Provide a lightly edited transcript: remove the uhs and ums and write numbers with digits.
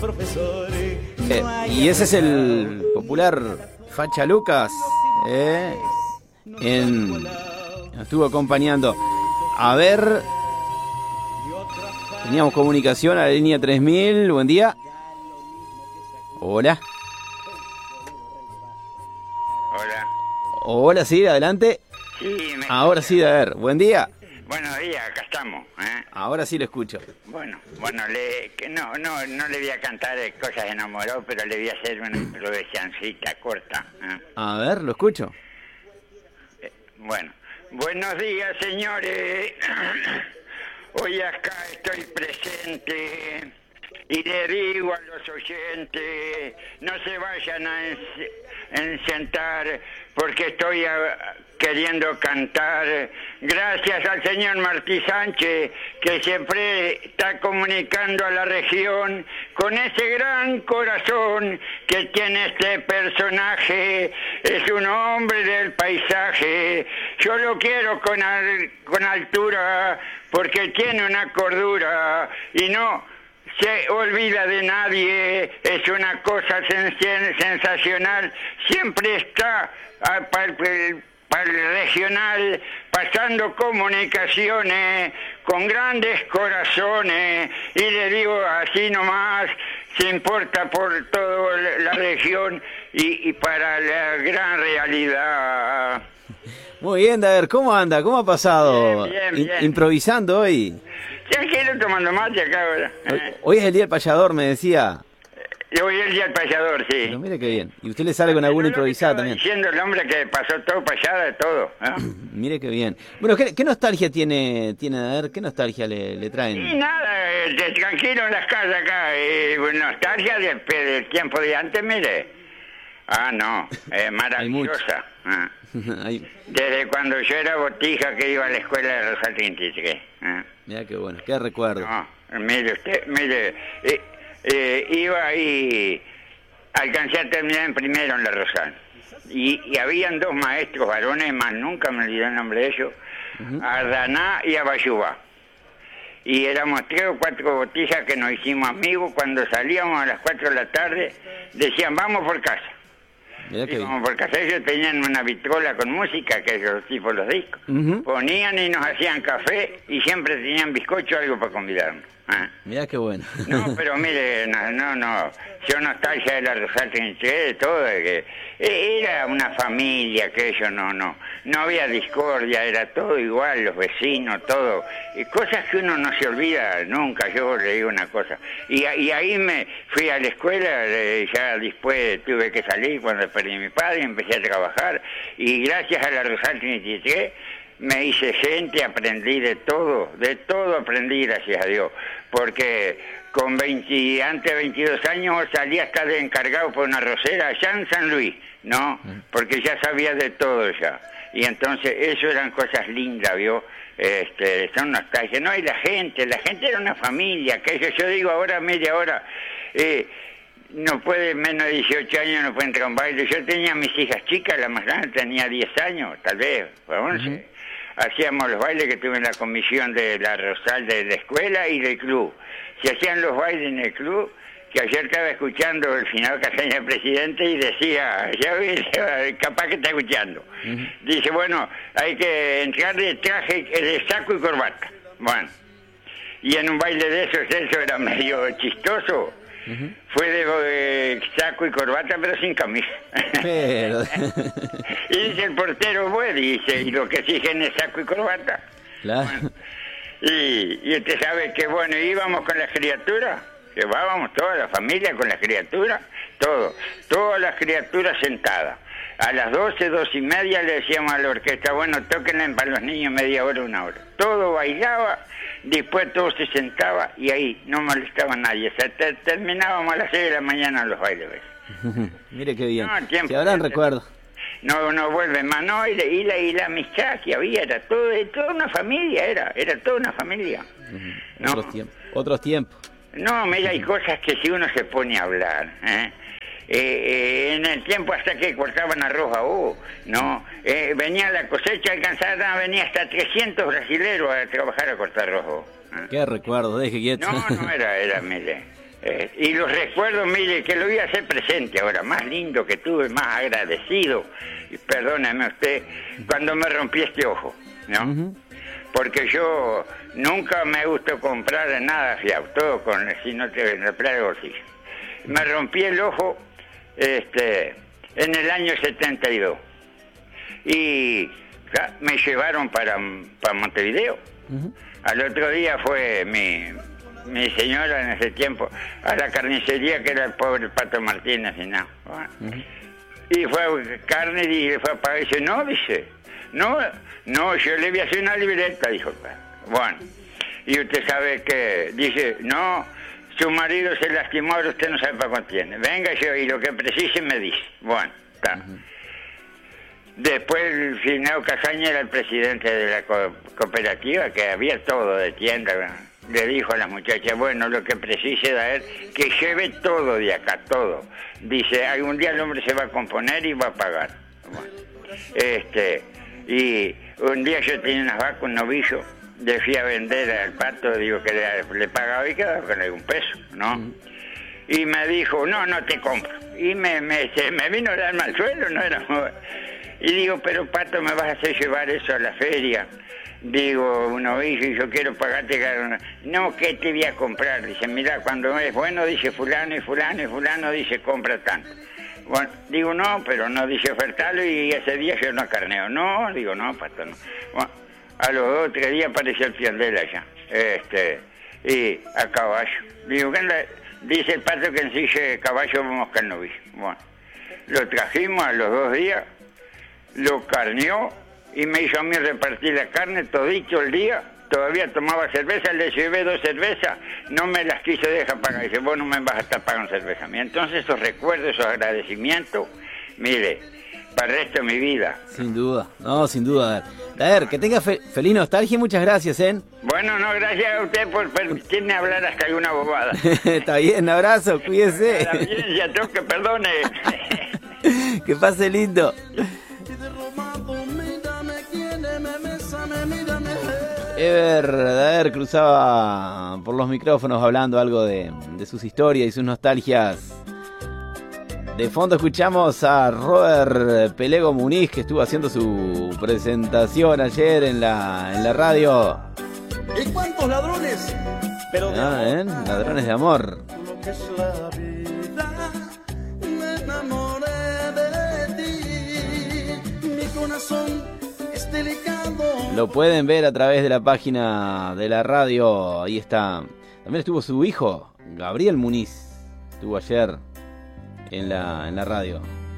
Y ese es el popular Facha Lucas, nos estuvo acompañando. A ver, teníamos comunicación a la línea 3000, buen día. Hola. Hola. Hola, sí, adelante. Sí, ahora sí, a ver, buen día. Buenos días, acá estamos. Ahora sí lo escucho. Bueno, no le voy a cantar cosas enamoradas, pero le voy a hacer una improvisacióncita corta. A ver, lo escucho. Bueno, buenos días, señores. Hoy acá estoy presente y le digo a los oyentes, no se vayan a sentar porque estoy queriendo cantar. Gracias al señor Martí Sánchez, que siempre está comunicando a la región con ese gran corazón que tiene este personaje. Es un hombre del paisaje. Yo lo quiero con altura porque tiene una cordura y no se olvida de nadie. Es una cosa sensacional. Siempre está para el regional, pasando comunicaciones con grandes corazones, y le digo así nomás, se importa por toda la región y para la gran realidad. Muy bien, Daver, ¿cómo anda? ¿Cómo ha pasado? Bien. Improvisando hoy. Tranquilo, tomando mate acá ahora. Hoy es el día del payador, me decía. Hoy es el día del payador, sí. Pero mire qué bien. Y usted le sale con alguna improvisada también. Diciendo el hombre que pasó todo payada de todo. Mire qué bien. Bueno, ¿qué nostalgia tiene Daver? ¿Qué nostalgia le traen? Y nada, tranquilo en las casas acá. Nostalgia del tiempo de antes, mire. No, maravillosa. Desde cuando yo era botija que iba a la escuela de Rosal 33. Mira qué bueno, qué recuerdo. No, mire, iba y alcancé a terminar en primero en la Rosal. Y habían dos maestros varones, más nunca me olvidé el nombre de ellos, Ardaná y Abayubá. Y éramos 3 o 4 botijas que nos hicimos amigos. Cuando salíamos a las 4 de la tarde, decían, vamos por casa. Íbamos por casa. Ellos tenían una vitrola con música, que ellos tipo los discos. Ponían y nos hacían café y siempre tenían bizcocho o algo para convidarnos. Mirá qué bueno. No, pero mire, yo nostalgia de la Rosal 33, de todo, de que era una familia, que ellos no había discordia, era todo igual, los vecinos, todo, y cosas que uno no se olvida nunca. Yo le digo una cosa, y ahí me fui a la escuela, ya después tuve que salir cuando perdí a mi padre, empecé a trabajar, y gracias a la Rosal 33 me hice gente, aprendí de todo aprendí, gracias a Dios, porque antes de 22 años salí hasta de encargado por una arrocera allá en San Luis, ¿no? Porque ya sabía de todo ya, y entonces eso eran cosas lindas, ¿vio? Son nostalgia, ¿no? Y la gente era una familia, que yo digo ahora, media hora, no puede, menos de 18 años no puede entrar a un baile. Yo tenía mis hijas chicas, la más grande tenía 10 años, tal vez, 11. Hacíamos los bailes, que tuve en la comisión de la Rosal de la escuela y del club. Se hacían los bailes en el club, que ayer estaba escuchando el final Casaña, el presidente, y decía, ya ves, capaz que está escuchando. Dice, bueno, hay que entrar de traje, de saco y corbata. Bueno, y en un baile de esos, eso era medio chistoso. Fue de saco y corbata, pero sin camisa. Pero... Y dice el portero, bueno, dice, y lo que exigen es saco y corbata. Claro. Bueno, y usted sabe que, bueno, íbamos con las criaturas, llevábamos toda la familia con las criaturas, todas las criaturas sentadas. A las 12:30 le decíamos a la orquesta, bueno, tóquenle para los niños media hora, 1 hora. Todo bailaba, después todo se sentaba y ahí no molestaba a nadie. Terminábamos a las 6 de la mañana los bailes. Mire qué bien. No, si habrán recuerdos. No vuelve más, no, y la amistad que había, era toda una familia, era toda una familia. ¿No? Otros tiempos. No, mira, hay cosas que si uno se pone a hablar, en el tiempo hasta que cortaban arroz ¿no? Venía la cosecha alcanzada, venía hasta 300 brasileros a trabajar a cortar arroz. Qué recuerdo, deje quieto. No, era, mire. Y los recuerdos, mire, que lo voy a hacer presente ahora, más lindo que tuve, más agradecido, y perdóneme usted, cuando me rompí este ojo, ¿no? Porque yo nunca me gustó comprar nada fiado, todo con, si no te repara el bolsillo. Me rompí el ojo en el año 72 y me llevaron para Montevideo. Al otro día fue mi señora en ese tiempo a la carnicería, que era el pobre Pato Martínez, y no. Bueno. Y fue a carne y fue a pagar y dice, no, yo le voy a hacer una libreta, dijo. Bueno, y usted sabe que dice, no, su marido se lastimó, ahora usted no sabe para cuánto tiene. Venga yo, y lo que precise me dice. Bueno, está. Después el Fineo Casaña era el presidente de la cooperativa, que había todo de tienda. Le dijo a las muchachas, bueno, lo que precise da él, que lleve todo de acá, todo. Dice, algún día el hombre se va a componer y va a pagar. Bueno, y un día yo tenía unas vacas, un novillo, le fui a vender al Pato, digo que le pagaba y quedaba con algún peso, ¿no? Y me dijo, no te compro. Y me vino el alma al suelo, no era... Y digo, pero Pato, ¿me vas a hacer llevar eso a la feria? Digo, un novillo, y yo quiero pagarte cada... No, ¿qué te voy a comprar? Dice, mira, cuando es bueno, dice fulano y fulano y fulano, dice, compra tanto. Bueno, digo, no, pero no dice ofertarlo, y ese día yo no carneo. No, digo, no, Pato, no. Bueno, a los 2 o 3 días apareció el Fiandel allá, y a caballo. Digo, dice el Pato que ensille caballo vamos con el novillo. Bueno, lo trajimos a los 2 días, lo carneó y me hizo a mí repartir la carne todito el día. Todavía tomaba cerveza, le llevé 2 cervezas, no me las quiso dejar pagar. Dice, vos no me vas a estar pagando cerveza. Y entonces esos recuerdos, esos agradecimientos, mire, para el resto de mi vida. Sin duda, no, sin duda. Daer, que tenga feliz nostalgia y muchas gracias, ¿eh? Bueno, no, gracias a usted por permitirme hablar hasta alguna bobada. Está bien, abrazo, cuídese. A la audiencia, tengo que perdone. Que pase lindo. Ever Daer cruzaba por los micrófonos hablando algo de sus historias y sus nostalgias. De fondo escuchamos a Robert Pelego Muniz, que estuvo haciendo su presentación ayer en la radio. ¿Y cuántos ladrones? Pero ladrones de amor. Lo que es la vida, me enamoré de ti. Mi corazón es delicado. Lo pueden ver a través de la página de la radio. Ahí está. También estuvo su hijo, Gabriel Muniz. Estuvo ayer en la radio.